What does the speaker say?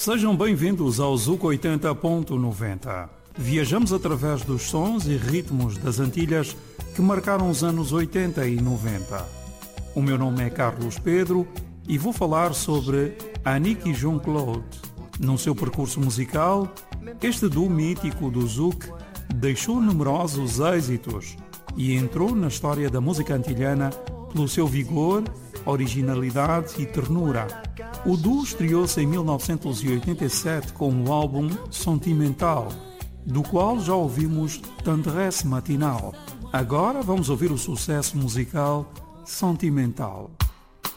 Sejam bem-vindos ao Zuc 80.90. Viajamos através dos sons e ritmos das Antilhas que marcaram os anos 80 e 90. O meu nome é Carlos Pedro e vou falar sobre Annick e João Claude. No seu percurso musical, este duo mítico do Zuc deixou numerosos êxitos e entrou na história da música antilhana pelo seu vigor, originalidade e ternura. O duo estreou-se em 1987 com o álbum Sentimental, do qual já ouvimos Tendresse Matinal. Agora vamos ouvir o sucesso musical Sentimental.